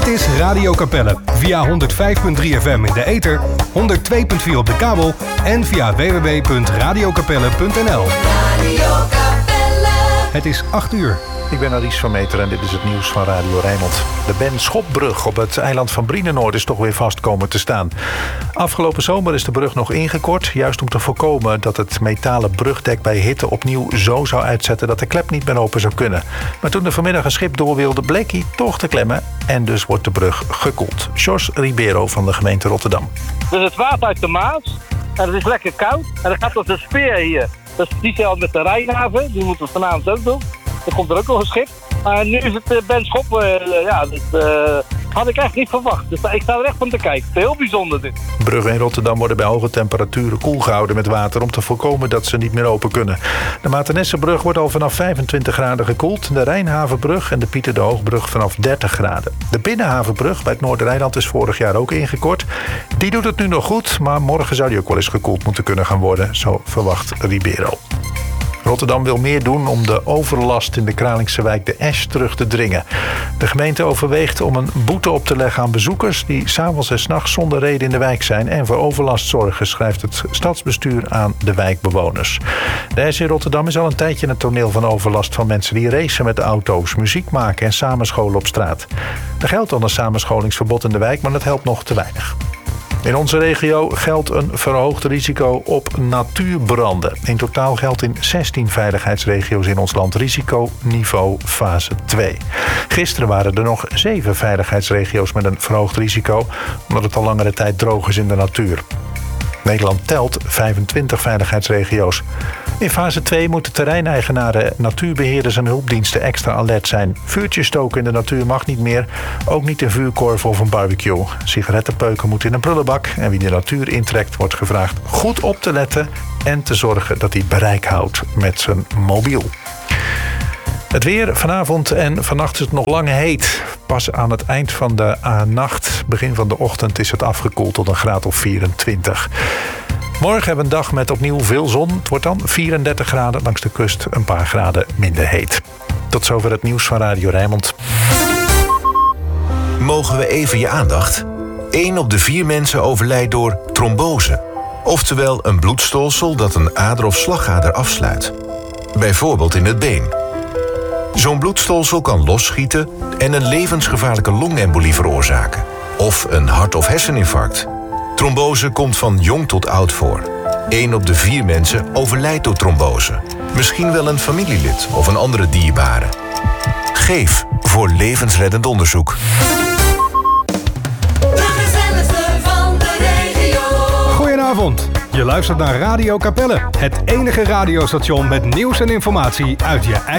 Dit is Radio Capelle via 105.3 FM in de ether, 102.4 op de kabel en via www.radiocapelle.nl. Het is 8 uur. Ik ben Aries van Meter en dit is het nieuws van Radio Rijnmond. De Ben Schopbrug op het eiland van Brienenoord is toch weer vast komen te staan. Afgelopen zomer is de brug nog ingekort, juist om te voorkomen dat het metalen brugdek bij hitte opnieuw zo zou uitzetten dat de klep niet meer open zou kunnen. Maar toen er vanmiddag een schip door wilde, bleek hij toch te klemmen en dus wordt de brug gekoeld. Jos Ribeiro van de gemeente Rotterdam. Dus het water uit de Maas en het is lekker koud en dan gaat op de speer hier. Dus die zelf met de Rijnhaven, die moeten we vanavond ook doen. Er komt er ook nog een schip. Nu is het Ben Schop. Had ik echt niet verwacht. Dus ik sta er echt van te kijken. Heel bijzonder dit. Bruggen in Rotterdam worden bij hoge temperaturen koel gehouden met water om te voorkomen dat ze niet meer open kunnen. De Maternessenbrug wordt al vanaf 25 graden gekoeld. De Rijnhavenbrug en de Pieter de Hoogbrug vanaf 30 graden. De Binnenhavenbrug bij het Noordereiland is vorig jaar ook ingekort. Die doet het nu nog goed, maar morgen zou die ook wel eens gekoeld moeten kunnen gaan worden. Zo verwacht Ribeiro. Rotterdam wil meer doen om de overlast in de Kralingse wijk de Esch terug te dringen. De gemeente overweegt om een boete op te leggen aan bezoekers die 's avonds en 's nachts zonder reden in de wijk zijn en voor overlast zorgen, schrijft het stadsbestuur aan de wijkbewoners. De Esch in Rotterdam is al een tijdje het toneel van overlast van mensen die racen met auto's, muziek maken en samenscholen op straat. Er geldt al een samenscholingsverbod in de wijk, maar dat helpt nog te weinig. In onze regio geldt een verhoogd risico op natuurbranden. In totaal geldt in 16 veiligheidsregio's in ons land risiconiveau fase 2. Gisteren waren er nog 7 veiligheidsregio's met een verhoogd risico, omdat het al langere tijd droog is in de natuur. Nederland telt 25 veiligheidsregio's. In fase 2 moeten terreineigenaren, natuurbeheerders en hulpdiensten extra alert zijn. Vuurtjes stoken in de natuur mag niet meer, ook niet een vuurkorf of een barbecue. Sigarettenpeuken moeten in een prullenbak en wie de natuur intrekt wordt gevraagd goed op te letten en te zorgen dat hij bereik houdt met zijn mobiel. Het weer vanavond en vannacht is het nog lang heet. Pas aan het eind van de nacht, begin van de ochtend, is het afgekoeld tot een graad of 24. Morgen hebben we een dag met opnieuw veel zon. Het wordt dan 34 graden, langs de kust een paar graden minder heet. Tot zover het nieuws van Radio Rijnmond. Mogen we even je aandacht? 1 op de 4 mensen overlijdt door trombose. Oftewel een bloedstolsel dat een ader of slagader afsluit. Bijvoorbeeld in het been. Zo'n bloedstolsel kan losschieten en een levensgevaarlijke longembolie veroorzaken. Of een hart- of herseninfarct. Trombose komt van jong tot oud voor. 1 op de 4 mensen overlijdt door trombose. Misschien wel een familielid of een andere dierbare. Geef voor levensreddend onderzoek. Goedenavond. Je luistert naar Radio Capelle, het enige radiostation met nieuws en informatie uit je eigen